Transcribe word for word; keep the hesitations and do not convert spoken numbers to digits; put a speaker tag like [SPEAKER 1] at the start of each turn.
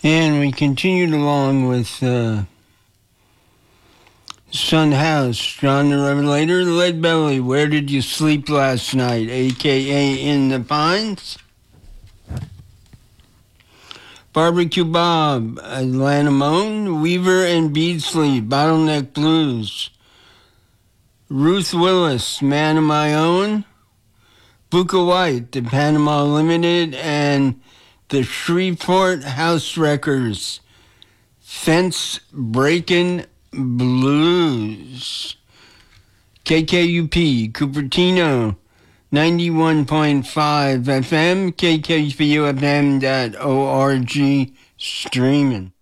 [SPEAKER 1] And we continued along with uh, Son House, John the Revelator, Lead Belly, Where Did You Sleep Last Night, a k a. In the Pines. Barbecue Bob, Atlanta Moan, Weaver and Beardsley, Bottleneck Blues. Ruth Willis, Man of My Own. Buka White, The Panama Limited, and the Shreveport House Wreckers, Fence Breakin' Blues. K K U P, Cupertino, ninety-one point five F M, K K U F M dot org, streaming.